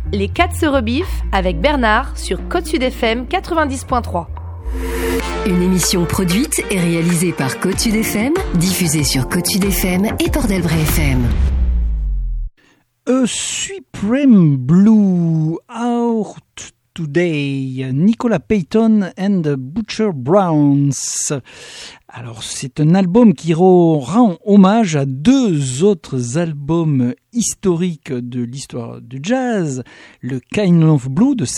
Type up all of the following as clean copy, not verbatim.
Les 4 se rebiffent avec Bernard sur Côte Sud FM 90.3. Une émission produite et réalisée par Côte Sud FM, diffusée sur Côte Sud FM et Port d'Albret FM. A Supreme Blue Out Today, Nicola Payton and the Butcher Browns. Alors, c'est un album qui rend hommage à deux autres albums historiques de l'histoire du jazz. Le Kind of Blue de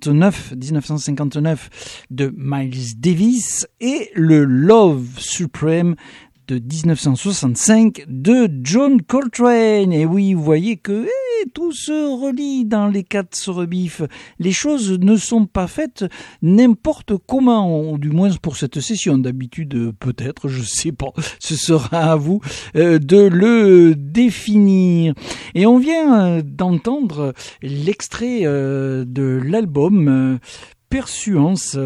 1959 de Miles Davis et le Love Supreme de 1965 de John Coltrane. Et oui, vous voyez que tout se relie dans les 4 se rebiffent. Les choses ne sont pas faites n'importe comment, ou du moins pour cette session. D'habitude, peut-être, je sais pas, ce sera à vous de le définir. Et on vient d'entendre l'extrait de l'album Pursuance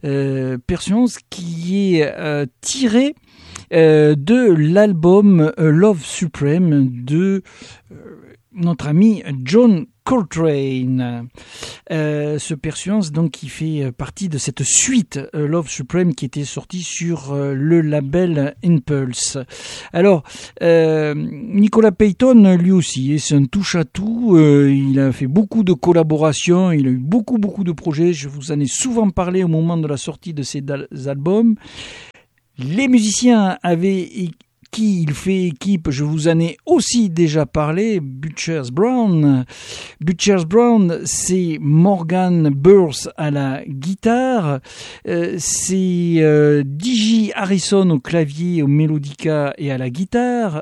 qui est tiré de l'album Love Supreme de notre ami John Coltrane. Ce Pursuance donc qui fait partie de cette suite Love Supreme qui était sortie sur le label Impulse. Alors Nicola Payton lui aussi c'est un touche-à-tout, il a fait beaucoup de collaborations, il a eu beaucoup de projets, je vous en ai souvent parlé au moment de la sortie de ces albums. Les musiciens qui il fait équipe, je vous en ai aussi déjà parlé, Butcher Brown, c'est Morgan Burse à la guitare, c'est DJ Harrison au clavier, au mélodica et à la guitare,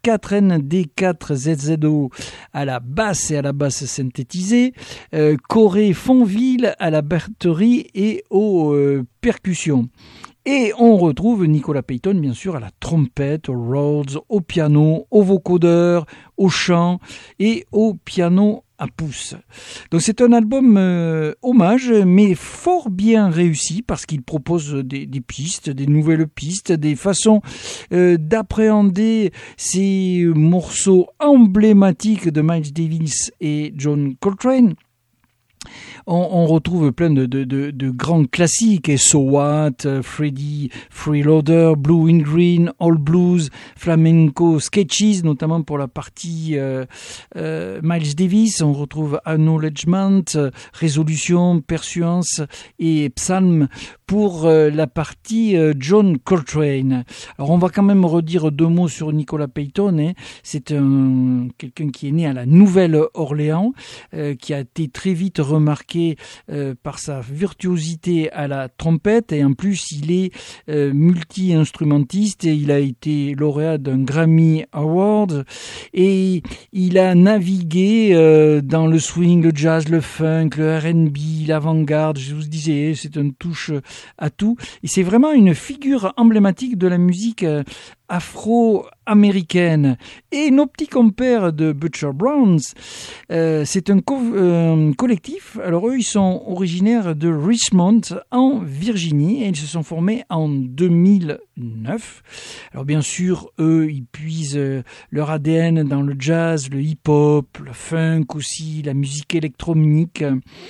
R4ND4ZZO à la basse et à la basse synthétisée, Corey Fonville à la batterie et aux percussions. Et on retrouve Nicola Payton, bien sûr, à la trompette, au Rhodes, au piano, au vocodeur, au chant et au piano à pouce. Donc c'est un album hommage, mais fort bien réussi parce qu'il propose des pistes, des nouvelles pistes, des façons d'appréhender ces morceaux emblématiques de Miles Davis et John Coltrane. On retrouve plein de grands classiques, So What, Freddie Freeloader, Blue in Green, All Blues, Flamenco Sketches, notamment pour la partie Miles Davis. On retrouve Acknowledgement, Résolution, Pursuance et Psalm pour la partie John Coltrane. Alors on va quand même redire 2 mots sur Nicola Payton. C'est quelqu'un qui est né à la Nouvelle-Orléans, qui a été très vite remarqué par sa virtuosité à la trompette, et en plus il est multi-instrumentiste et il a été lauréat d'un Grammy Award et il a navigué dans le swing, le jazz, le funk, le R&B, l'avant-garde. Je vous disais, c'est un touche à tout et c'est vraiment une figure emblématique de la musique afro-américaine. Et nos petits compères de Butcher Browns, c'est un collectif. Alors eux, ils sont originaires de Richmond en Virginie et ils se sont formés en 2009. Alors bien sûr, eux, ils puisent leur ADN dans le jazz, le hip-hop, le funk aussi, la musique électronique,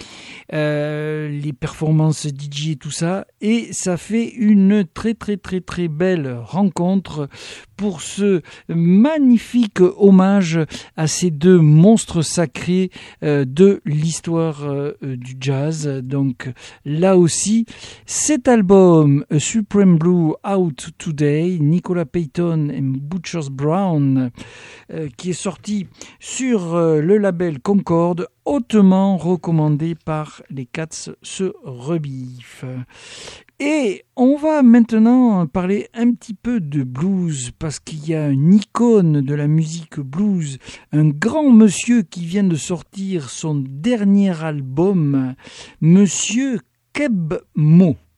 les performances DJ et tout ça. Et ça fait une très belle rencontre pour ce magnifique hommage à ces 2 monstres sacrés de l'histoire du jazz. Donc là aussi, cet album A Supreme Blue Out Today, Nicola Payton et Butcher Brown, qui est sorti sur le label Concorde, hautement recommandé par les Cats se rebiffent. Et on va maintenant parler un petit peu de blues, parce qu'il y a une icône de la musique blues, un grand monsieur qui vient de sortir son dernier album, Monsieur Keb Mo.